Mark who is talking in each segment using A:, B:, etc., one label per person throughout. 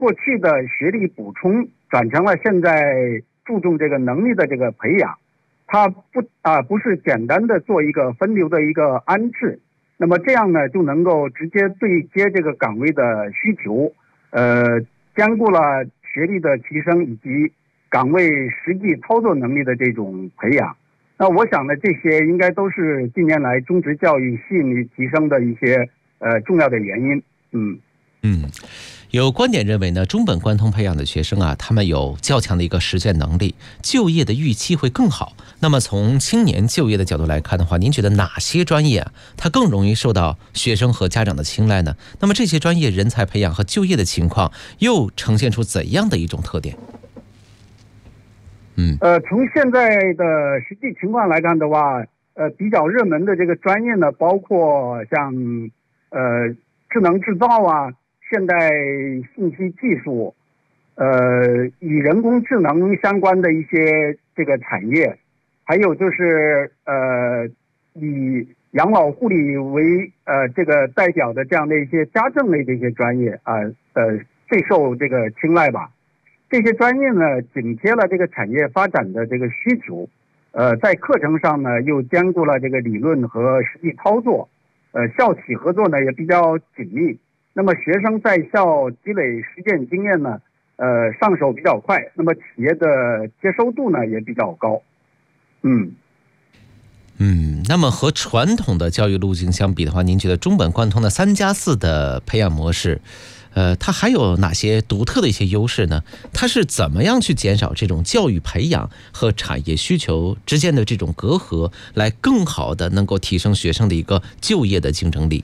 A: 过去的学历补充转成了现在注重这个能力的这个培养，它不是简单的做一个分流的一个安置，那么这样呢就能够直接对接这个岗位的需求，兼顾了学历的提升以及岗位实际操作能力的这种培养。那我想呢，这些应该都是近年来中职教育吸引力提升的一些重要的原因。
B: 有观点认为呢，中本贯通培养的学生啊，他们有较强的一个实践能力，就业的预期会更好。那么从青年就业的角度来看的话，您觉得哪些专业啊，它更容易受到学生和家长的青睐呢？那么这些专业人才培养和就业的情况又呈现出怎样的一种特点？
A: 从现在的实际情况来看的话，比较热门的这个专业呢，包括像智能制造啊、现代信息技术，与人工智能相关的一些这个产业，还有就是以养老护理为这个代表的这样的一些家政类的一些专业最受这个青睐吧。这些专业呢，紧贴了这个产业发展的这个需求，在课程上呢又兼顾了这个理论和实际操作，校企合作呢也比较紧密。那么学生在校积累实践经验呢，上手比较快，那么企业的接收度呢也比较高。
B: 那么和传统的教育路径相比的话，您觉得中本贯通的3+4的培养模式，它还有哪些独特的一些优势呢？它是怎么样去减少这种教育培养和产业需求之间的这种隔阂，来更好的能够提升学生的一个就业的竞争力？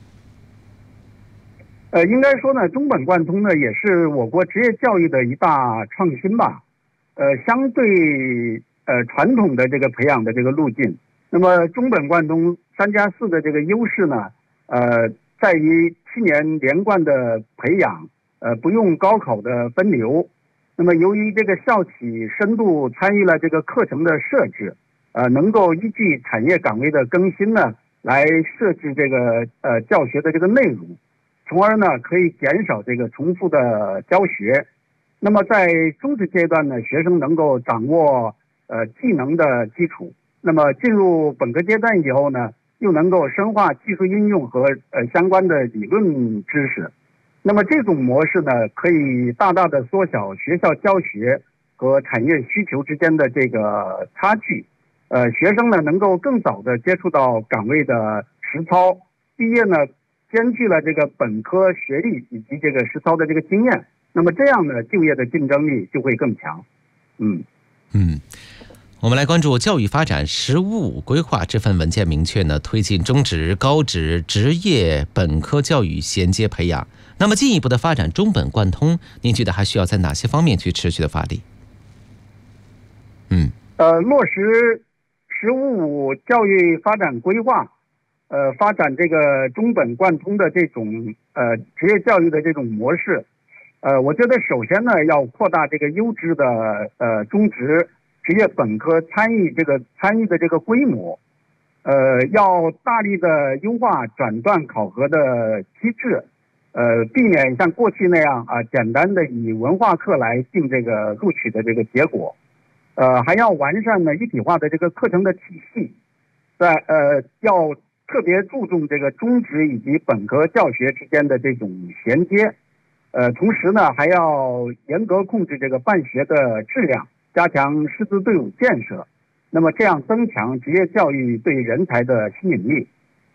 A: 应该说呢，中本贯通呢也是我国职业教育的一大创新吧。相对传统的这个培养的这个路径，那么中本贯通3+4的这个优势呢，在于7年连贯的培养，不用高考的分流。那么由于这个校企深度参与了这个课程的设置，能够依据产业岗位的更新呢，来设置这个教学的这个内容，从而呢可以减少这个重复的教学。那么在中职阶段呢，学生能够掌握技能的基础，那么进入本科阶段以后呢，又能够深化技术应用和相关的理论知识。那么这种模式呢，可以大大的缩小学校教学和产业需求之间的这个差距。学生呢能够更早的接触到岗位的实操，毕业呢兼具了这个本科学历以及这个实操的这个经验，那么这样呢就业的竞争力就会更强。
B: 我们来关注教育发展“十5+5”规划这份文件明确呢，推进中职、高职、职业本科教育衔接培养。那么进一步的发展中本贯通，您觉得还需要在哪些方面去持续的发力？
A: 落实“十5+5”教育发展规划，发展这个中本贯通的这种职业教育的这种模式。我觉得首先呢，要扩大这个优质的中职职业本科参与的这个规模，要大力的优化转段考核的机制，避免像过去那样简单的以文化课来定这个录取的这个结果，还要完善呢一体化的这个课程的体系，要特别注重这个中职以及本科教学之间的这种衔接，同时呢还要严格控制这个办学的质量，加强师资队伍建设，那么这样增强职业教育对人才的吸引力。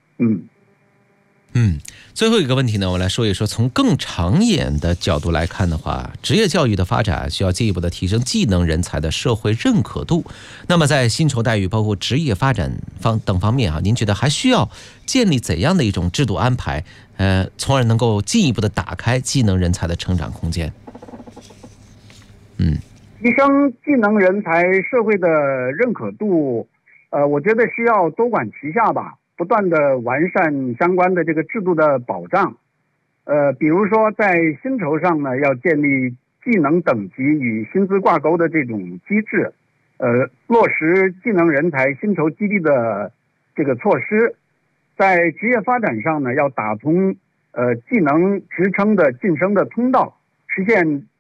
B: 最后一个问题呢，我来说一说，从更长远的角度来看的话，职业教育的发展需要进一步的提升技能人才的社会认可度。那么在薪酬待遇包括职业发展等方面您觉得还需要建立怎样的一种制度安排，从而能够进一步的打开技能人才的成长空间？
A: 提升技能人才社会的认可度，我觉得需要多管齐下吧，不断的完善相关的这个制度的保障。比如说在薪酬上呢，要建立技能等级与薪资挂钩的这种机制，落实技能人才薪酬激励的这个措施。在职业发展上呢，要打通技能职称的晋升的通道，实现